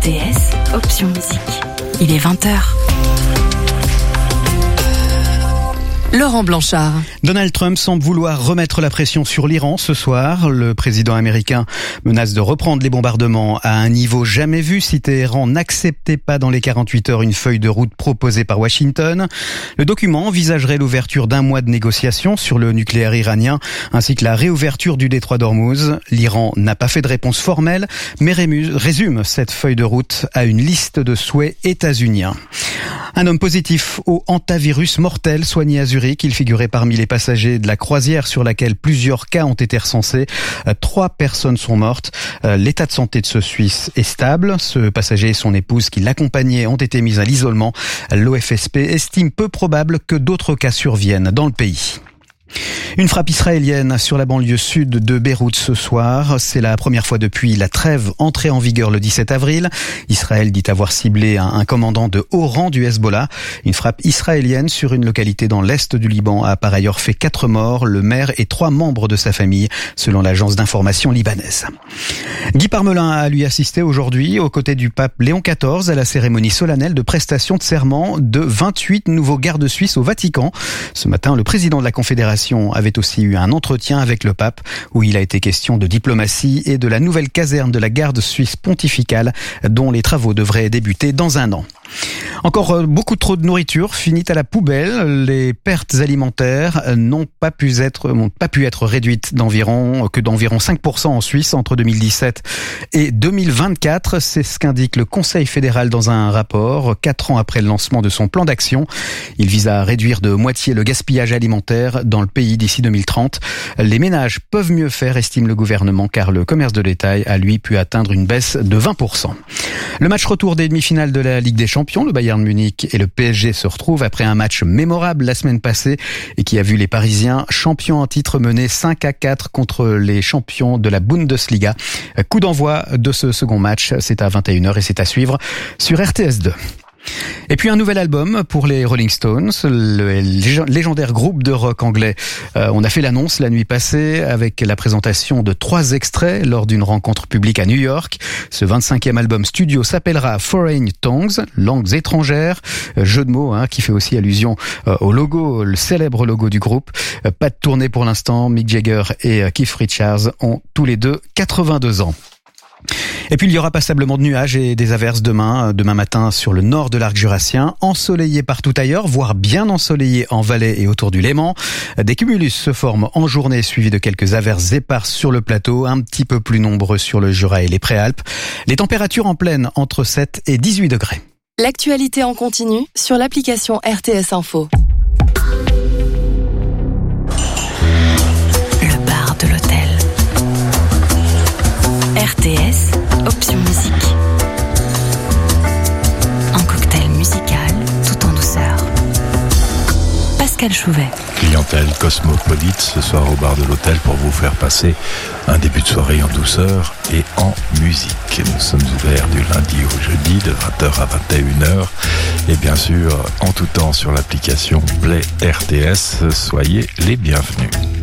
RTS, option musique. Il est 20h. Laurent Blanchard. Donald Trump semble vouloir remettre la pression sur l'Iran ce soir. Le président américain menace de reprendre les bombardements à un niveau jamais vu si Téhéran n'acceptait pas dans les 48 heures une feuille de route proposée par Washington. Le document envisagerait l'ouverture d'un mois de négociations sur le nucléaire iranien ainsi que la réouverture du détroit d'Ormuz. L'Iran n'a pas fait de réponse formelle mais résume cette feuille de route à une liste de souhaits états-uniens. Un homme positif au hantavirus mortel soigné à Zurich. Il figurait parmi les passagers de la croisière sur laquelle plusieurs cas ont été recensés. 3 personnes sont mortes. L'état de santé de ce Suisse est stable. Ce passager et son épouse qui l'accompagnaient ont été mis à l'isolement. L'OFSP estime peu probable que d'autres cas surviennent dans le pays. Une frappe israélienne sur la banlieue sud de Beyrouth ce soir. C'est la première fois depuis la trêve entrée en vigueur le 17 avril. Israël dit avoir ciblé un commandant de haut rang du Hezbollah. Une frappe israélienne sur une localité dans l'est du Liban a par ailleurs fait 4 morts, le maire et 3 membres de sa famille, selon l'agence d'information libanaise. Guy Parmelin a lui assisté aujourd'hui aux côtés du pape Léon XIV à la cérémonie solennelle de prestation de serment de 28 nouveaux gardes suisses au Vatican. Ce matin, le président de la Confédération avait aussi eu un entretien avec le pape où il a été question de diplomatie et de la nouvelle caserne de la garde suisse pontificale dont les travaux devraient débuter dans 1 an. Encore beaucoup trop de nourriture finit à la poubelle. Les pertes alimentaires n'ont pas pu être réduites d'environ 5% en Suisse entre 2017 et 2024. C'est ce qu'indique le Conseil fédéral dans un rapport 4 ans après le lancement de son plan d'action. Il vise à réduire de moitié le gaspillage alimentaire dans le pays d'ici 2030. Les ménages peuvent mieux faire, estime le gouvernement, car le commerce de détail a lui pu atteindre une baisse de 20%. Le match retour des demi-finales de la Ligue des Champions, le Bayern Munich et le PSG se retrouvent après un match mémorable la semaine passée et qui a vu les Parisiens champions en titre mener 5-4 contre les champions de la Bundesliga. Coup d'envoi de ce second match, c'est à 21h et c'est à suivre sur RTS2. Et puis un nouvel album pour les Rolling Stones, le légendaire groupe de rock anglais. On a fait l'annonce la nuit passée avec la présentation de 3 extraits lors d'une rencontre publique à New York. Ce 25e album studio s'appellera Foreign Tongues, langues étrangères, jeu de mots qui fait aussi allusion au logo, le célèbre logo du groupe. Pas de tournée pour l'instant, Mick Jagger et Keith Richards ont tous les deux 82 ans. Et puis il y aura passablement de nuages et des averses demain matin sur le nord de l'arc jurassien, ensoleillé partout ailleurs, voire bien ensoleillé en Valais et autour du Léman. Des cumulus se forment en journée suivis de quelques averses éparses sur le plateau, un petit peu plus nombreux sur le Jura et les Préalpes. Les températures en pleine entre 7 et 18 degrés. L'actualité en continu sur l'application RTS Info. Le bar de l'hôtel. RTS, option musique. Un cocktail musical tout en douceur. Pascal Chouvet. Clientèle cosmopolite ce soir au bar de l'hôtel pour vous faire passer un début de soirée en douceur et en musique. Nous sommes ouverts du lundi au jeudi de 20h à 21h et bien sûr en tout temps sur l'application Play RTS. Soyez les bienvenus.